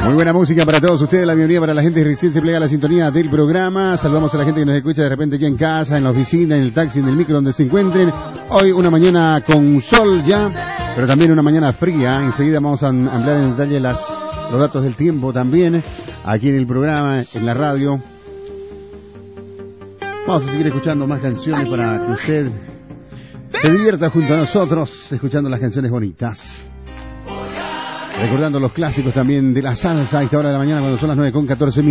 Muy buena música para todos ustedes, la bienvenida para la gente que recién se plega a la sintonía del programa. Saludamos a la gente que nos escucha de repente ya en casa, en la oficina, en el taxi, en el micro, donde se encuentren. Hoy una mañana con sol ya, pero también una mañana fría. Enseguida vamos a ampliar en detalle los datos del tiempo también, aquí en el programa, en la radio. Vamos a seguir escuchando más canciones para que usted se divierta junto a nosotros, escuchando las canciones bonitas. Recordando los clásicos también de la salsa a esta hora de la mañana cuando son las 9:14.